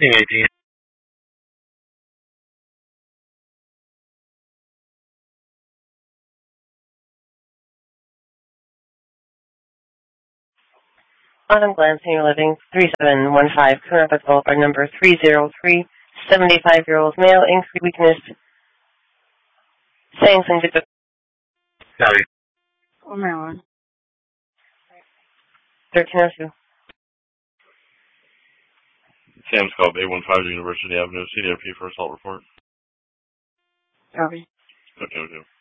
18. Autumn Glen Senior Living, 3715 Coon Rapids Boulevard, number 303, 75-year-old male, increased weakness, saying something to Copy. Maryland. 1302. Sam's called 815 University Avenue, CDRP for assault report. Copy. Okay.